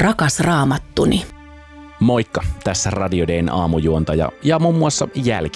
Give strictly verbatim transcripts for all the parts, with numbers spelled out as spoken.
Rakas Raamattuni. Moikka, tässä Radio Dayn aamujuontaja ja muun muassa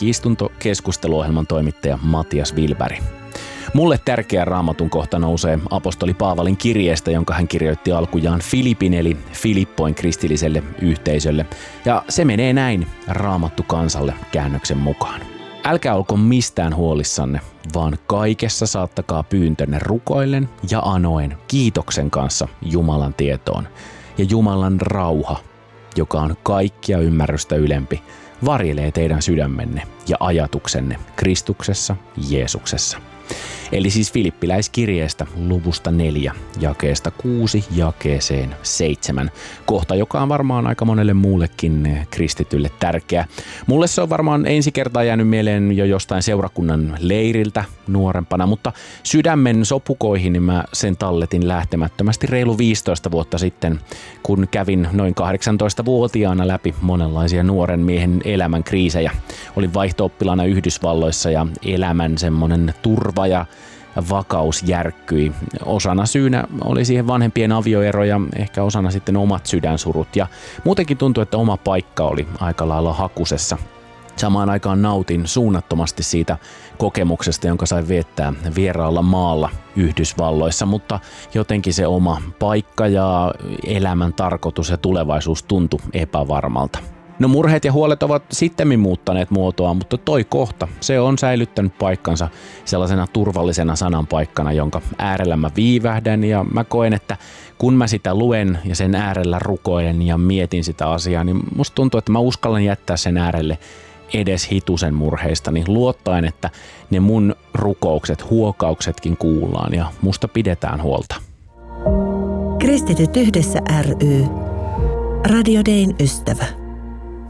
jälki-istunto-keskusteluohjelman toimittaja Matias Wilberg. Mulle tärkeä Raamatun kohta nousee apostoli Paavalin kirjeestä, jonka hän kirjoitti alkujaan Filipin eli Filippoin kristilliselle yhteisölle. Ja se menee näin Raamattu kansalle käännöksen mukaan. Älkää olko mistään huolissanne, vaan kaikessa saattakaa pyyntönne rukoillen ja anoen kiitoksen kanssa Jumalan tietoon. Ja Jumalan rauha, joka on kaikkia ymmärrystä ylempi, varjelee teidän sydämenne ja ajatuksenne Kristuksessa Jeesuksessa. Eli siis Filippiläiskirjeestä luvusta neljä, jakeesta kuusi jakeeseen seitsemän. Kohta, joka on varmaan aika monelle muullekin kristitylle tärkeä. Mulle se on varmaan ensi kertaa jäänyt mieleen jo jostain seurakunnan leiriltä nuorempana, mutta sydämen sopukoihin niin mä sen talletin lähtemättömästi reilu viisitoista vuotta sitten, kun kävin noin kahdeksantoistavuotiaana läpi monenlaisia nuoren miehen elämän kriisejä. Olin vaihto-oppilana Yhdysvalloissa ja elämän semmonen turva ja vakaus järkkyi. Osana syynä oli siihen vanhempien avioero ja ehkä osana sitten omat sydänsurut. Ja muutenkin tuntui, että oma paikka oli aika lailla hakusessa. Samaan aikaan nautin suunnattomasti siitä kokemuksesta, jonka sain viettää vieraalla maalla Yhdysvalloissa, mutta jotenkin se oma paikka ja elämän tarkoitus ja tulevaisuus tuntui epävarmalta. No murheet ja huolet ovat sittemmin muuttaneet muotoa, mutta toi kohta, se on säilyttänyt paikkansa sellaisena turvallisena sananpaikkana, jonka äärellä mä viivähdän ja mä koen, että kun mä sitä luen ja sen äärellä rukoilen ja mietin sitä asiaa, niin musta tuntuu, että mä uskallan jättää sen äärelle edes hitusen murheista, niin luottaen, että ne mun rukoukset, huokauksetkin kuullaan ja musta pidetään huolta. Kristityt yhdessä ry. Radio Dayn ystävä.